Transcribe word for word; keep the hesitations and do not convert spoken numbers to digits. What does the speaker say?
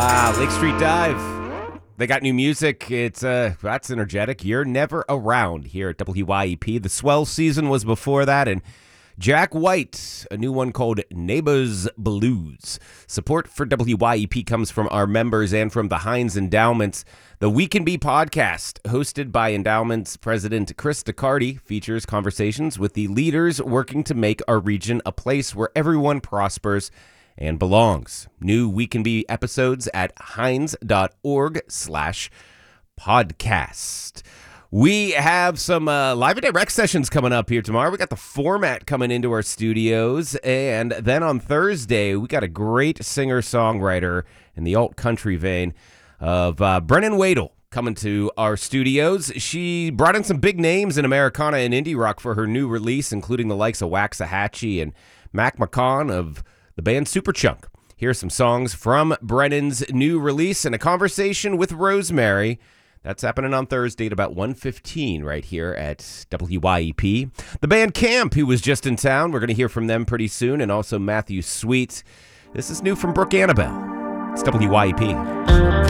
Ah, Lake Street Dive. They got new music. It's uh, that's energetic. You're never around here at W Y E P. The swell season was before that, and Jack White, a new one called Neighbors Blues. Support for W Y E P comes from our members and from the Heinz Endowments. The We Can Be podcast, hosted by Endowments President Chris DeCardi, features conversations with the leaders working to make our region a place where everyone prospers and belongs. New We Can Be episodes at heinz.org slash podcast. We have some uh, live and direct sessions coming up here tomorrow. We got the format coming into our studios. And then on Thursday, we got a great singer-songwriter in the alt-country vein of uh, Brennan Wadle coming to our studios. She brought in some big names in Americana and indie rock for her new release, including the likes of Waxahachie and Mac McCaughan of the band Superchunk. Here's some songs from Brennan's new release and a conversation with Rosemary. That's happening on Thursday at about one fifteen right here at W Y E P. The band Camp, who was just in town, we're going to hear from them pretty soon, and also Matthew Sweet. This is new from Brooke Annabelle. It's W Y E P.